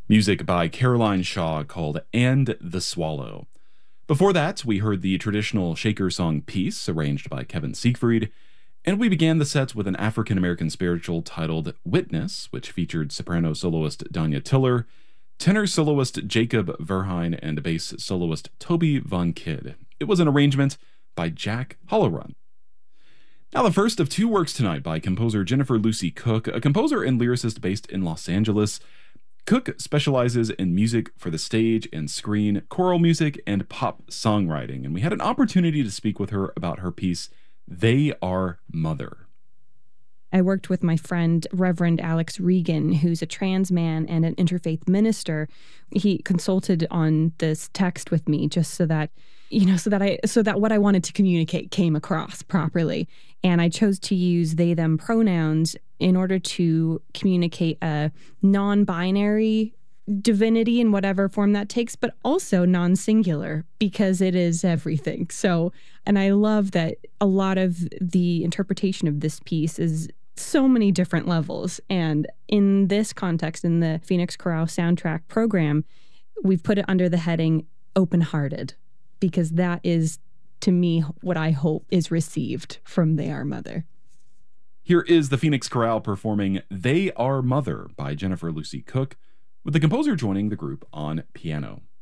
Music by Caroline Shaw called And the Swallow. Before that, we heard the traditional Shaker song Peace, arranged by Kevin Siegfried, and we began the sets with an African-American spiritual titled Witness, which featured soprano soloist Danya Tiller, tenor soloist Jacob Verheyen, and bass soloist Toby Von Kidd. It was an arrangement by Jack Hollorun. Now, the first of two works tonight by composer Jennifer Lucy Cook, a composer and lyricist based in Los Angeles. Cook specializes in music for the stage and screen, choral music, and pop songwriting, and we had an opportunity to speak with her about her piece, They Are Mother. I worked with my friend, Reverend Alex Regan, who's a trans man and an interfaith minister. He consulted on this text with me just so that what I wanted to communicate came across properly. And I chose to use they, them pronouns in order to communicate a non-binary divinity in whatever form that takes, but also non-singular because it is everything. So, and I love that a lot of the interpretation of this piece is so many different levels. And in this context, in the Phoenix Chorale soundtrack program, we've put it under the heading open-hearted, because that is, to me, what I hope is received from They Are Mother. Here is the Phoenix Chorale performing They Are Mother by Jennifer Lucy Cook, with the composer joining the group on piano.